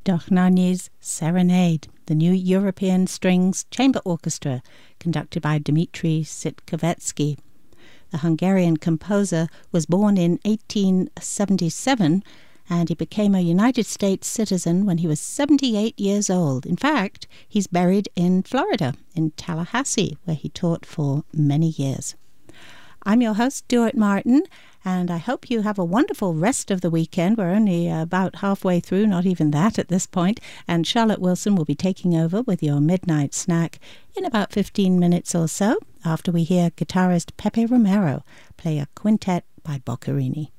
Dochnani's Serenade, the new European Strings Chamber Orchestra, conducted by Dmitri Sitkovetsky. The Hungarian composer was born in 1877, and he became a United States citizen when he was 78 years old. In fact, he's buried in Florida, in Tallahassee, where he taught for many years. I'm your host, Stuart Martin, and I hope you have a wonderful rest of the weekend. We're only about halfway through, not even that at this point, and Charlotte Wilson will be taking over with your midnight snack in about 15 minutes or so, after we hear guitarist Pepe Romero play a quintet by Boccherini.